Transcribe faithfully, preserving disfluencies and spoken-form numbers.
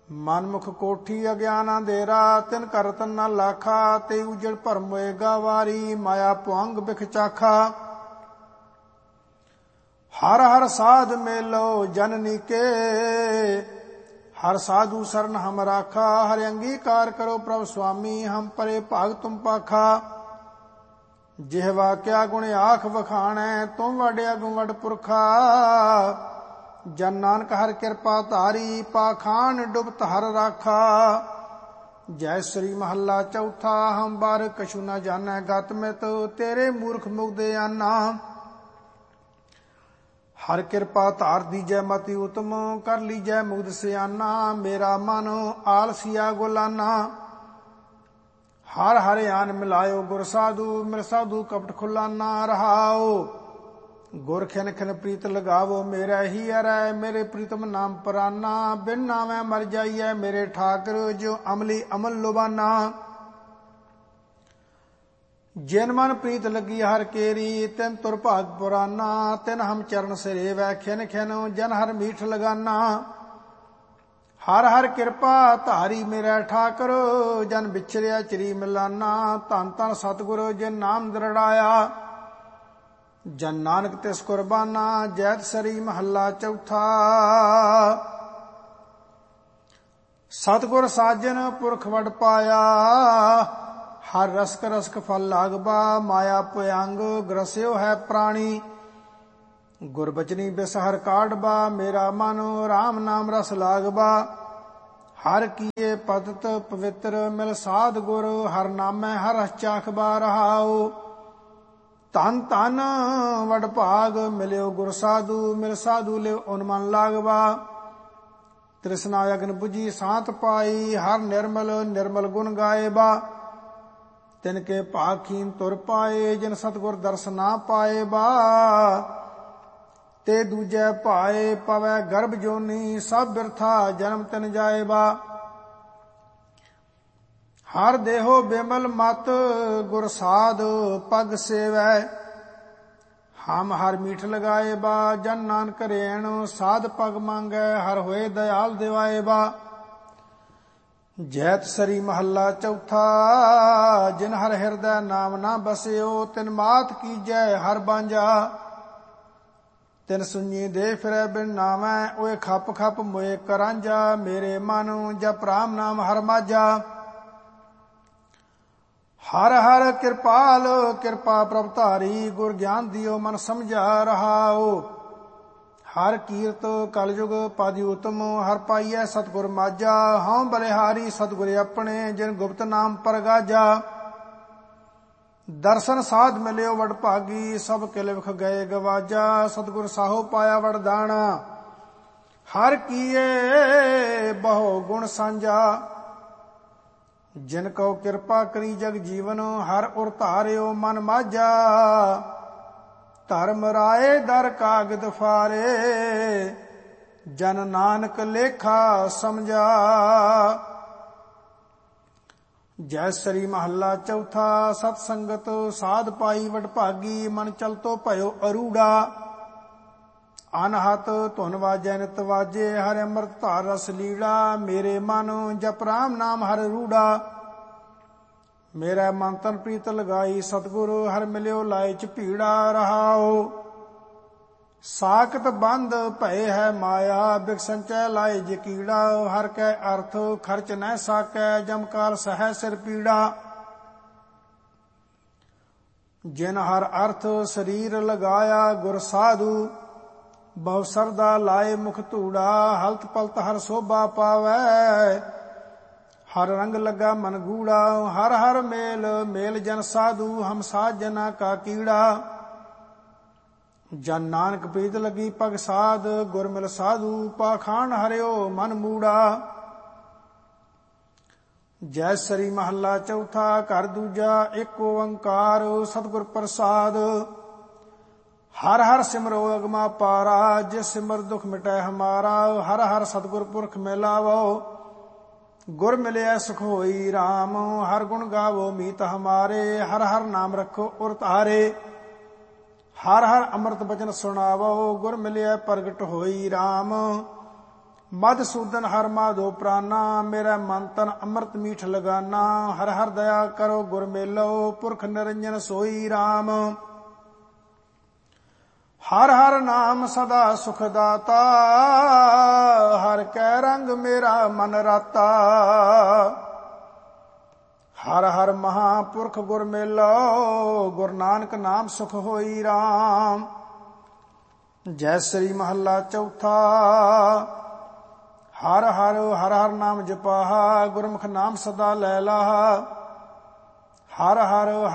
ਮਨਮੁਖ ਕੋਠੀ ਅਗਿਆਨ ਅੰਧੇਰਾ, ਤਿਨ ਕਰ ਰਤਨ ਨਾ ਲਾਖਾ। ਤੇ ਉਜੜ ਭਰਮ ਹੋਏਗਾ ਵਾਰੀ, ਮਾਇਆ ਭੁਅੰਗ ਬਿਖ ਚਾਖਾ। ਹਰ ਹਰ ਸਾਧ ਮੇਲੋ ਜਨਨੀ ਕੇ, ਹਰ ਸਾਧੂ ਸਰਨ ਹਮ ਰਾਖਾ। ਹਰਿ ਅੰਗੀਕਾਰ ਕਰੋ ਪ੍ਰਭ ਸੁਆਮੀ, ਹਮ ਪਰੇ ਭਾਗ ਤੁਮ ਪਾਖਾ। ਜਿਹਵਾ ਕਿਆ ਗੁਣ ਆਖ ਵਖਾਣੈ, ਤੁਮ ਵਡ ਅਗਮ ਵਡ ਪੁਰਖਾ। ਜਨ ਨਾਨਕ ਹਰ ਕਿਰਪਾ ਧਾਰੀ, ਪਾਖਾਨ ਡੁਬਤ ਹਰ ਰਾਖਾ। ਜੈ ਸ੍ਰੀ ਮਹੱਲਾ ਚੌਥਾ। ਹਮ ਬਾਰ ਕਛੂ ਨ ਜਾਣੈ ਗਤ ਮਿਤ, ਤੇਰੇ ਮੂਰਖ ਮੁਗਦੇ ਆਨਾ। ਹਰ ਕਿਰਪਾ ਧਾਰ ਦੀਜੈ ਮਤੀ ਉਤਮ, ਕਰ ਲੀਜੈ ਮੁਗਧ ਸਿਆਨਾ। ਮੇਰਾ ਮਨ ਆਲਸੀਆ ਗੁਲਾਨਾ, ਹਰ ਹਰਿ ਆਨ ਮਿਲਾਇਓ ਗੁਰ ਸਾਧੂ। ਮਿਲ ਸਾਧੂ ਕਪਟ ਖੁਲਾਨਾ ਰਹਾਓ। ਗੁਰ ਖਿਨ ਖਿਨ ਪ੍ਰੀਤ ਲਗਾਵੋ ਮੇਰਾ ਹੀ ਅਰੈ, ਮੇਰੇ ਪ੍ਰੀਤਮ ਨਾਮ ਪਰਾਨਾ। ਬਿਨ ਨਾਮੈ ਮਰ ਜਾਈਐ ਮੇਰੇ ਠਾਕਰ, ਜੋ ਅਮਲੀ ਅਮਲ ਲੁਬਾਨਾ। ਜਿਨ ਮਨ ਪ੍ਰੀਤ ਲੱਗੀ ਹਰ ਕੇਰੀ, ਤਿਨ ਤੁਰ ਭਾਗ ਪੁਰਾਨਾ। ਤਿਨ ਹਮ ਚਰਨ ਸਰੇਵੈ ਖਿਨ ਖਿਨ, ਜਨ ਹਰ ਮੀਠ ਲਗਾਨਾ। ਹਰ ਹਰ ਕਿਰਪਾ ਧਾਰੀ ਮੇਰਾ ਠਾਕਰ, ਜਨ ਵਿਛਰਿਆ ਚਰੀ ਮਿਲਾਨਾ। ਧੰਨ ਧੰਨ ਸਤਿਗੁਰ ਜਿਨ ਨਾਮ ਦ੍ਰਿੜਾਇਆ, ਜਨ ਨਾਨਕ ਤਿਸ ਕੁਰਬਾਨਾ। ਜੈਤ ਸਰੀ ਮਹੱਲਾ ਚੌਥਾ। ਸਤਿਗੁਰ ਸਾਜਨ ਪੁਰਖ ਵਡ ਪਾਇਆ, ਹਰ ਰਸਕ ਰਸਕ ਫਲ ਲਾਗਬਾ। ਮਾਇਆ ਭੁਅੰਗ ਗ੍ਰਸਿਓ ਹੈ ਪ੍ਰਾਣੀ, ਗੁਰਬਚਨੀ ਬਿਸ ਹਰ ਕਾਢਬਾ। ਮੇਰਾ ਮਨ ਰਾਮ ਨਾਮ ਰਸ ਲਾਗਬਾ, ਹਰ ਕੀਏ ਪਤਿਤ ਪਵਿੱਤਰ। ਮਿਲ ਸਾਧ ਗੁਰ ਹਰ ਨਾਮੈ ਹਰ ਰਸ ਚਾਖਬਾ ਰਹਾਉ। ਧਨ ਧਨ ਵਡ ਭਾਗ ਮਿਲਿਓ ਗੁਰ ਸਾਧੂ, ਮਿਲ ਸਾਧੂ ਲਿਓ ਉਨ ਮਨ ਲਾਗਬਾ। ਤ੍ਰਿਸ਼ਨਾ ਅਗਨ ਬੁਝੀ ਸਾਤ ਪਾਈ, ਹਰ ਨਿਰਮਲ ਨਿਰਮਲ ਗੁਣ ਗਾਏਬਾ। ਤਿਨ ਕੇ ਭਾਗ ਖੀਨ ਤੁਰ ਪਾਏ, ਜਿਨ ਸਤਿਗੁਰ ਦਰਸ ਨਾ ਪਾਏ ਬਾ। ਤੇ ਦੂਜੈ ਭਾਏ ਪਵੈ ਗਰਭ ਜੋਨੀ, ਸਭ ਬਿਰਥਾ ਜਨਮ ਤਿਨ ਜਾਏਬਾ। ਹਰ ਦੇਹੋ ਬਿਮਲ ਮਤ ਗੁਰ ਸਾਧ ਪਗ ਸੇਵੈ। ਹਮ ਹਰ ਮੀਠ ਲਗਾਏ ਬਾ, ਜਨ ਨਾਨਕ ਰੇਣ ਸਾਧ ਪਗ ਮੰਗੈ। ਹਰ ਹੋਏ ਦਇਆਲ ਦਿਵਾਏ ਬਾ। ਜੈਤ ਸਰੀ ਮਹੱਲਾ ਚੌਥਾ। ਜਿਨ ਹਰ ਹਿਰਦੈ ਨਾਮ ਨਾ ਬਸਿਓ, ਤਿਨ ਮਾਤ ਕੀਜੈ ਹਰ ਬਾਂਝਾ। ਤਿਨ ਸੁਣੀ ਦੇ ਫਿਰੈ ਬਿਨ ਨਾਮੈ, ਓਏ ਖਪ ਖਪ ਮੋਏ ਕਰਾਂਝਾ। ਮੇਰੇ ਮਨ ਜਪ ਰਾਮ ਨਾਮ ਹਰ ਮਾਝਾ। ਹਰ ਹਰ ਕਿਰਪਾਲ ਕਿਰਪਾ ਪ੍ਰਭ ਧਾਰੀ, ਗੁਰ ਗਿਆਨ ਦਿਓ ਮਨ ਸਮਝਾ ਰਹਾਓ। ਹਰ ਕੀਰਤ ਕਲਯੁਗ ਪਾਦੀ ਉਤਮ, ਹਰ ਪਾਈਐ ਸਤਿਗੁਰ ਮਾਝਾ। ਹਉ ਬਲਿਹਾਰੀ ਸਤਿਗੁਰ ਆਪਣੇ, ਜਿਨ ਗੁਪਤ ਨਾਮ ਪਰਗਾਜਾ। ਦਰਸ਼ਨ ਸਾਧ ਮਿਲਿਓ ਵਡ ਭਾਗੀ, ਸਭ ਕਿਲ ਵਿਖ ਗਏ ਗਵਾਜਾ। ਸਤਿਗੁਰ ਸਾਹੋ ਪਾਇਆ ਵਰਦਾਨਾ, ਹਰ ਕੀਏ ਬਹੁ ਗੁਣ ਸਾਂਝਾ। ਜਿਨ ਕਉ ਕਿਰਪਾ ਕਰੀ ਜਗ ਜੀਵਨ, ਹਰ ਉਰ ਧਾਰਿਓ ਮਨ ਮਾਝਾ। ਧਰਮ ਰਾਏ ਦਰ ਕਾਗਦ ਫਾਰੇ, ਜਨ ਨਾਨਕ ਲੇਖਾ ਸਮਝਾ। ਜੈ ਸ੍ਰੀ ਮਹੱਲਾ ਚੌਥਾ। ਸਤ ਸੰਗਤ ਸਾਧ ਪਾਈ ਵਡ ਭਾਗੀ, ਮਨ ਚਲਤੋ ਭਇਓ ਅਰੂੜਾ। ਅਨਹਤ ਧੁਨ ਵਾਜੈ ਨਿਤ ਵਾਜੇ, ਹਰਿ ਅੰਮ੍ਰਿਤ ਧਾਰ ਰਸ ਲੀੜਾ। ਮੇਰੇ ਮਨ ਜਪ ਰਾਮ ਨਾਮ ਹਰ ਰੂੜਾ। ਮੇਰਾ ਮਨ ਤਨ ਪ੍ਰੀਤ ਲਗਾਈ ਸਤਿਗੁਰੂ, ਹਰ ਮਿਲਿਓ ਲਾਏ ਚ ਭੀੜਾ ਰਹਾਓ। ਸਾਖਤ ਬੰਦ ਭਏ ਹੈ ਮਾਇਆ, ਬਿਖ ਸੰਚੈ ਲਾਏ ਜੇ ਕੀੜਾ। ਹਰ ਕੈ ਅਰਥ ਖਰਚ ਨਹਿ ਸਾਕੈ, ਜਮਕਾਲ ਸਹਿ ਸਿਰ ਪੀੜਾ। ਜਿਨ ਹਰ ਅਰਥ ਸਰੀਰ ਲਗਾਇਆ, ਗੁਰ ਸਾਧੂ ਬਹੁ ਸਰਦਾ ਲਾਏ ਮੁਖ ਧੂੜਾ। ਹਲਤ ਪਲਤ ਹਰ ਸੋਭਾ ਪਾਵੈ, ਹਰ ਰੰਗ ਲੱਗਾ ਮਨ ਗੂੜਾ। ਹਰ ਹਰ ਮੇਲ ਮੇਲ ਜਨ ਸਾਧੂ, ਹਮ ਸਾਧ ਜਨਾ ਕਾ ਕੀੜਾ। ਜਨ ਨਾਨਕ ਪ੍ਰੀਤ ਲੱਗੀ ਪਗ ਸਾਧ, ਗੁਰ ਮਿਲ ਸਾਧੂ ਪਾਖਾਨ ਹਰਿਓ ਮਨ ਮੂੜਾ। ਜੈ ਸ੍ਰੀ ਮਹੱਲਾ ਚੌਥਾ। ਘਰ ਦੂਜਾ ਏਕ ਓੰਕਾਰ ਸਤਿਗੁਰ ਪ੍ਰਸਾਦ। ਹਰ ਹਰ ਸਿਮਰੋ ਅਗਮਾ ਪਾਰਾ, ਜਿਸ ਸਿਮਰ ਦੁਖ ਮਿਟੈ ਹਮਾਰਾ। ਹਰ ਹਰ ਸਤਿਗੁਰ ਪੁਰਖ ਮਿਲਾਵੋ, ਗੁਰ ਮਿਲਿਆ ਸੁਖ ਹੋਈ ਰਾਮ। ਹਰ ਗੁਣ ਗਾਵੋ ਮੀਤ ਹਮਾਰੇ, ਹਰ ਹਰ ਨਾਮ ਰੱਖੋ ਉਰ ਧਾਰੇ। ਹਰ ਹਰ ਅੰਮ੍ਰਿਤ ਬਚਨ ਸੁਣਾਵੋ, ਗੁਰ ਮਿਲਿਆ ਪ੍ਰਗਟ ਹੋਈ ਰਾਮ। ਮਧਸੂਦਨ ਹਰ ਮਾਧੋ ਪ੍ਰਾਨਾ, ਮੇਰਾ ਮਨ ਤਨ ਅੰਮ੍ਰਿਤ ਮੀਠ ਲਗਾਨਾ। ਹਰ ਹਰ ਦਇਆ ਕਰੋ ਗੁਰ ਮੇਲੋ, ਪੁਰਖ ਨਿਰੰਜਨ ਸੋਈ ਰਾਮ। ਹਰ ਹਰ ਨਾਮ ਸਦਾ ਸੁਖ ਦਾਤਾ, ਹਰ ਕੈ ਰੰਗ ਮੇਰਾ ਮਨ ਰਾਤਾ। ਹਰ ਹਰ ਮਹਾਂਪੁਰਖ ਗੁਰ ਮੇਲੋ, ਗੁਰ ਨਾਨਕ ਨਾਮ ਸੁਖ ਹੋਈ ਰਾਮ। ਜੈ ਸ੍ਰੀ ਮਹੱਲਾ ਚੌਥਾ। ਹਰ ਹਰ ਹਰ ਹਰ ਨਾਮ ਜਪਾਹਾ, ਗੁਰਮੁਖ ਨਾਮ ਸਦਾ ਲੈ ਲਾਹਾ। ਹਰ ਹਰ